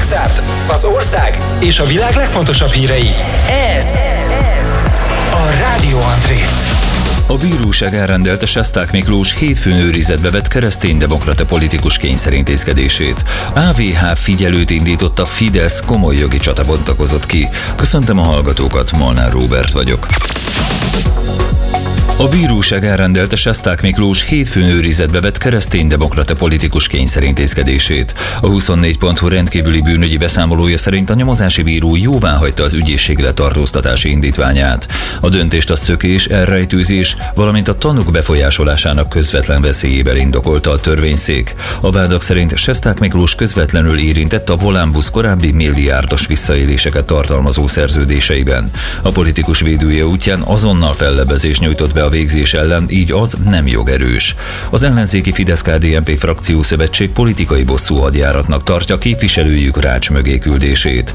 Szexárd, az ország és a világ legfontosabb hírei. Ez a Rádió Antré. A bíróság elrendelte Sesták Miklós hétfőn őrizetbe vett kereszténydemokrata politikus kényszerintézkedését. AVH figyelőt indított a Fidesz, komoly jogi csata bontakozott ki. Köszöntöm a hallgatókat, Molnár Róbert vagyok. A bíróság elrendelte Sesták Miklós hétfőn őrizetbe vett kereszténydemokrata politikus kényszerintézkedését. A 24.hu rendkívüli bűnügyi beszámolója szerint a nyomozási bíró jóváhagyta az ügyészség letartóztatási indítványát. A döntést a szökés, elrejtőzés, valamint a tanúk befolyásolásának közvetlen veszélyével indokolta a törvényszék. A vádak szerint Sesták Miklós közvetlenül érintett a Volánbusz korábbi milliárdos visszaéléseket tartalmazó szerződéseiben. A politikus védője útján azonnal fellebbezést nyújtott be a végzés ellen, így az nem jogerős. Az ellenzéki Fidesz-KDNP frakciószövetség politikai bosszú hadjáratnak tartja képviselőjük rács mögé küldését.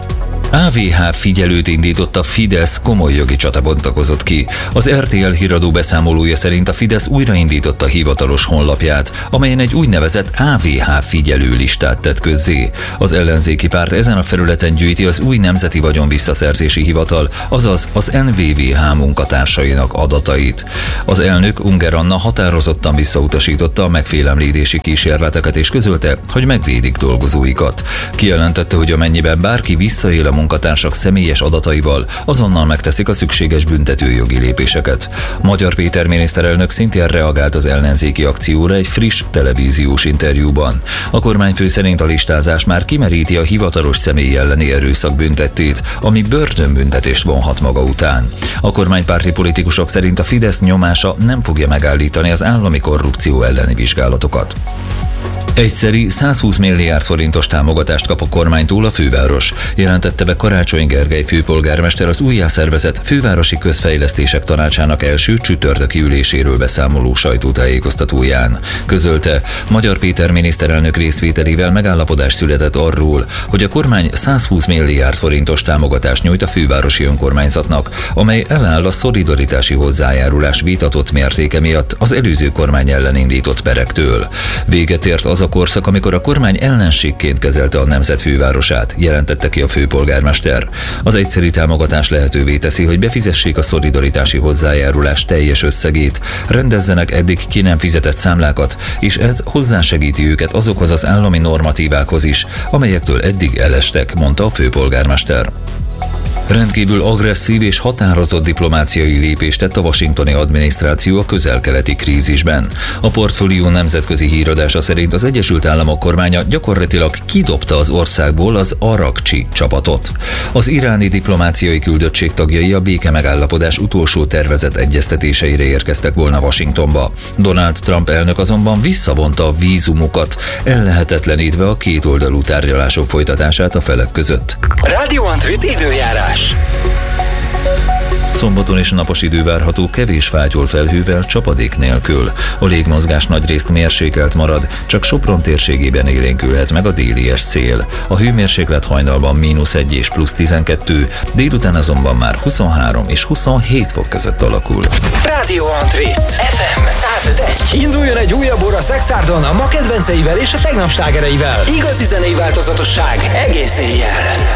AVH figyelőt indított a Fidesz, komoly jogi csata bontakozott ki. Az RTL híradó beszámolója szerint a Fidesz újraindította hivatalos honlapját, amelyen egy úgynevezett AVH figyelő listát tett közzé. Az ellenzéki párt ezen a felületen gyűjti az új Nemzeti Vagyon Visszaszerzési Hivatal, azaz az NVVH munkatársainak adatait. Az elnök, Unger Anna határozottan visszautasította a megfélemlítési kísérleteket és közölte, hogy megvédik dolgozóikat. Kijelentette, hogy amennyiben bárki visszaél a munkatársak személyes adataival, azonnal megteszik a szükséges büntetőjogi lépéseket. Magyar Péter miniszterelnök szintén reagált az ellenzéki akcióra egy friss televíziós interjúban. A kormányfő szerint a listázás már kimeríti a hivatalos személy elleni erőszak büntettét, ami börtönbüntetést vonhat maga után. A kormánypárti politikusok szerint a Fidesz nyomása nem fogja megállítani az állami korrupció elleni vizsgálatokat. Egyszeri 120 milliárd forintos támogatást kap a kormánytól a főváros, jelentette be Karácsony Gergely főpolgármester az újjászervezett Fővárosi Közfejlesztések Tanácsának első csütörtöki üléséről beszámoló sajtótájékoztatóján. Közölte, Magyar Péter miniszterelnök részvételével megállapodás született arról, hogy a kormány 120 milliárd forintos támogatást nyújt a fővárosi önkormányzatnak, amely eláll a szolidaritási hozzájárulás vitatott mértéke miatt az előző kormány ellen indított perektől. Véget ért az a korszak, amikor a kormány ellenségként kezelte a nemzet fővárosát, jelentette ki a főpolgármester. Az egyszeri támogatás lehetővé teszi, hogy befizessék a szolidaritási hozzájárulás teljes összegét, rendezzenek eddig ki nem fizetett számlákat, és ez hozzásegíti őket azokhoz az állami normatívákhoz is, amelyektől eddig elestek, mondta a főpolgármester. Rendkívül agresszív és határozott diplomáciai lépést tett a washingtoni adminisztráció a közel-keleti krízisben. A Portfolio nemzetközi híradása szerint az Egyesült Államok kormánya gyakorlatilag kidobta az országból az Arakcsi csapatot. Az iráni diplomáciai küldöttség tagjai a békemegállapodás utolsó tervezett egyeztetéseire érkeztek volna Washingtonba. Donald Trump elnök azonban visszavonta a vízumokat, ellehetetlenítve a kétoldalú tárgyalások folytatását a felek között. Rádió Antrit időjárás. Szombaton és napos idő várható, kevés fátyol felhővel, csapadék nélkül. A légmozgás nagyrészt mérsékelt marad, csak Sopron térségében élénkülhet meg a délies szél. A hőmérséklet hajnalban -1 és +12, délután azonban már 23 és 27 fok között alakul. Rádió Antrit FM 105.1. Induljon egy újabb óra Szexárdon a ma kedvenceivel és a tegnap slágereivel. Igazi zenei változatosság egész éjjel.